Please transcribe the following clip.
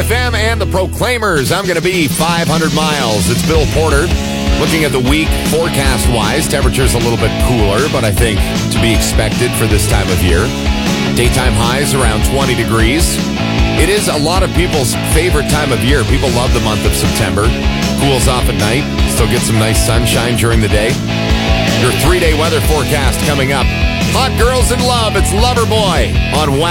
FM and the Proclaimers. I'm going to be 500 miles. It's Bill Porter. Looking at the week forecast-wise, temperature's a little bit cooler, but I think to be expected for this time of year. Daytime highs around 20 degrees. It is a lot of people's favorite time of year. People love the month of September. Cools off at night. Still get some nice sunshine during the day. Your 3-day weather forecast coming up. Hot Girls in Love. It's Loverboy on Wow.